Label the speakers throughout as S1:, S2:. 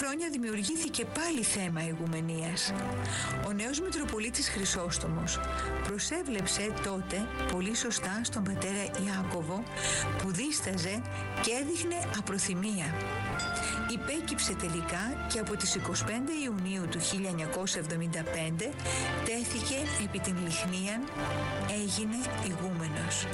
S1: χρόνια δημιουργήθηκε πάλι θέμα ηγουμενίας. Ο νέος Μητροπολίτης Χρυσόστομος προσέβλεψε τότε πολύ σωστά στον πατέρα Ιάκωβο, που δίσταζε και έδειχνε απροθυμία. Υπέκυψε τελικά και από τις 25 Ιουνίου του 1975 τέθηκε επί την Λιχνίαν, έγινε ηγούμενος.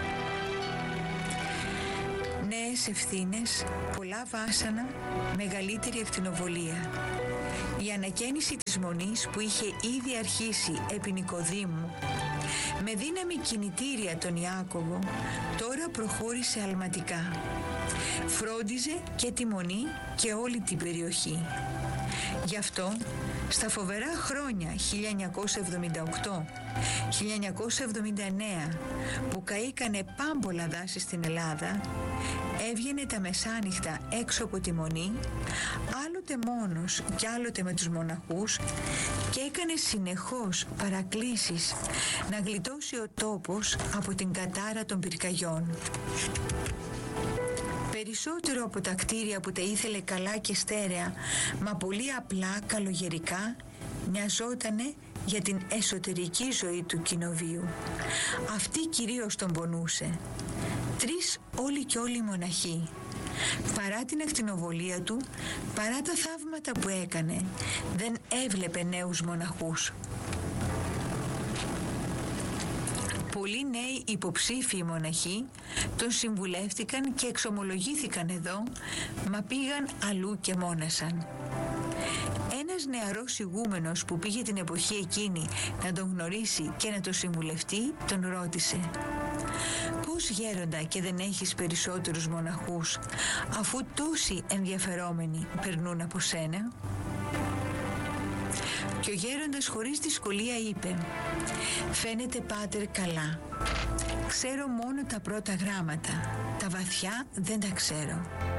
S1: Νέες ευθύνες, πολλά βάσανα, μεγαλύτερη ακτινοβολία. Η ανακαίνιση της Μονής που είχε ήδη αρχίσει επί Νικοδήμου, με δύναμη κινητήρια τον Ιάκωβο, τώρα προχώρησε αλματικά. Φρόντιζε και τη Μονή και όλη την περιοχή. Γι' αυτό, στα φοβερά χρόνια 1978-1979 που καήκανε πάμπολα δάση στην Ελλάδα, έβγαινε τα μεσάνυχτα έξω από τη Μονή, άλλοτε μόνος κι άλλοτε με τους μοναχούς, και έκανε συνεχώς παρακλήσεις να γλιτώσει ο τόπος από την κατάρα των πυρκαγιών. Περισσότερο από τα κτίρια που τα ήθελε καλά και στέρεα, μα πολύ απλά καλογερικά, μοιαζότανε για την εσωτερική ζωή του κοινοβίου. Αυτή κυρίως τον πονούσε. 3 όλοι και όλοι μοναχοί. Παρά την ακτινοβολία του, παρά τα θαύματα που έκανε, δεν έβλεπε νέους μοναχούς. Πολλοί νέοι υποψήφιοι μοναχοί τον συμβουλεύτηκαν και εξομολογήθηκαν εδώ, μα πήγαν αλλού και μόνασαν. Ένας νεαρός ηγούμενος που πήγε την εποχή εκείνη να τον γνωρίσει και να τον συμβουλευτεί, τον ρώτησε: «Πώς, γέροντα, και δεν έχεις περισσότερους μοναχούς, αφού τόσοι ενδιαφερόμενοι περνούν από σένα?» Και ο γέροντας χωρίς δυσκολία είπε: «Φαίνεται, πάτερ, καλά. Ξέρω μόνο τα πρώτα γράμματα, τα βαθιά δεν τα ξέρω».